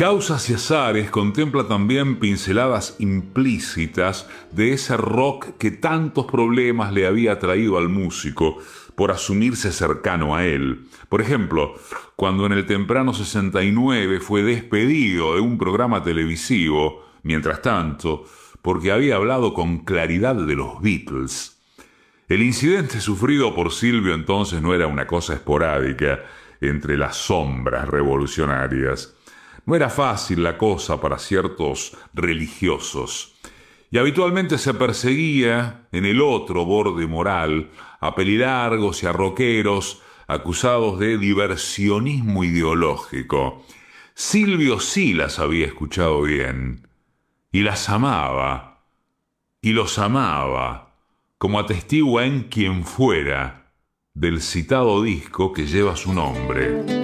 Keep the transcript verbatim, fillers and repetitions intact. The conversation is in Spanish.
Causas y azares contempla también pinceladas implícitas de ese rock que tantos problemas le había traído al músico por asumirse cercano a él. Por ejemplo, cuando en el temprano sesenta y nueve fue despedido de un programa televisivo, mientras tanto, porque había hablado con claridad de los Beatles. El incidente sufrido por Silvio entonces no era una cosa esporádica entre las sombras revolucionarias. No era fácil la cosa para ciertos religiosos, y habitualmente se perseguía en el otro borde moral a pelilargos y a rockeros acusados de diversionismo ideológico. Silvio sí las había escuchado bien, y las amaba, y los amaba, como atestigua en Quien Fuera, del citado disco que lleva su nombre.